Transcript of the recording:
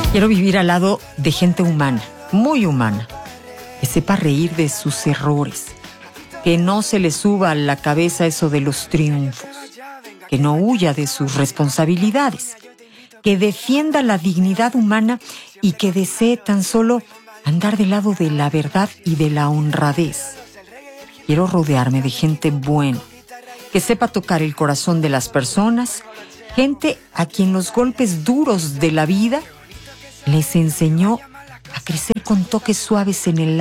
Quiero vivir al lado de gente humana, muy humana, que sepa reír de sus errores, que no se le suba a la cabeza eso de los triunfos, que no huya de sus responsabilidades, que defienda la dignidad humana y que desee tan solo andar del lado de la verdad y de la honradez. Quiero rodearme de gente buena, que sepa tocar el corazón de las personas, gente a quien los golpes duros de la vida les enseñó a crecer con toques suaves en el